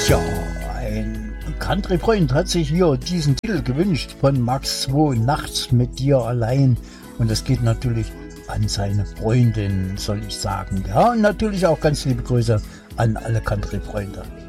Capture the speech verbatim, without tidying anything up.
Tja, ein Country-Freund hat sich hier diesen Titel gewünscht von Max zwei, Nachts mit dir allein. Und das geht natürlich an seine Freundin, soll ich sagen. Ja, und natürlich auch ganz liebe Grüße an alle Country-Freunde.